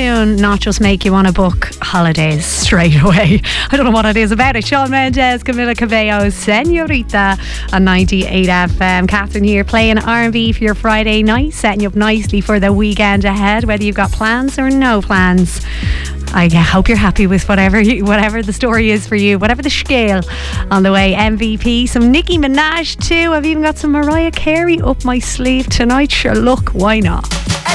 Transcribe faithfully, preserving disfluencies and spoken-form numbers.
tune not just make you want to book holidays straight away. I don't know what it is about it. Shawn Mendes, Camila Cabello, Senorita on ninety-eight F M. Catherine here playing R and B for your Friday night, setting you up nicely for the weekend ahead, whether you've got plans or no plans. I hope you're happy with whatever you, whatever the story is for you, whatever the scale on the way. M V P, some Nicki Minaj too. I've even got some Mariah Carey up my sleeve tonight. Sure, look, why not?